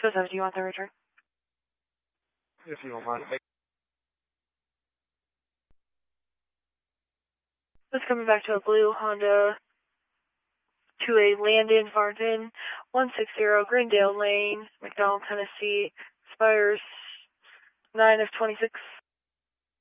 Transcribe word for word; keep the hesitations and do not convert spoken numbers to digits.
So, do you want the return? If you don't mind. It's coming back to a blue Honda to a Landon Varden, one sixty Greendale Lane, McDonald, Tennessee, expires nine of twenty-six.